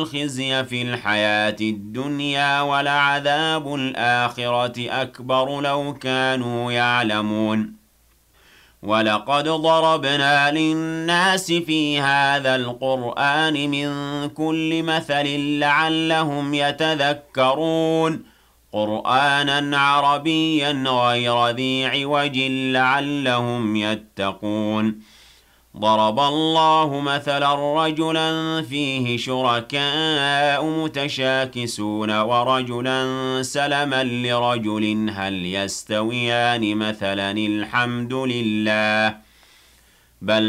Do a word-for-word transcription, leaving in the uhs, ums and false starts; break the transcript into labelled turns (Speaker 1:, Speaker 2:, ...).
Speaker 1: الخزي في الحياة الدنيا ولعذاب الآخرة أكبر لو كانوا يعلمون ولقد ضربنا للناس في هذا القرآن من كل مثل لعلهم يتذكرون قرآنا عربيا غير ذي عوج لعلهم يتقون ضرب الله مثلا رجلا فيه شركاء متشاكسون ورجلا سلما لرجل هل يستويان مثلا الحمد لله بل